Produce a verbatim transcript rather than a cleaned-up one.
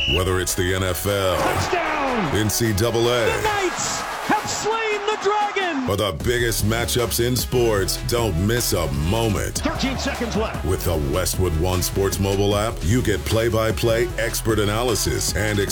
Whether it's the N F L, touchdown, N C double A, the Knights have slain the dragon, or the biggest matchups in sports, don't miss a moment. thirteen seconds left. With the Westwood One Sports mobile app, you get play-by-play expert analysis and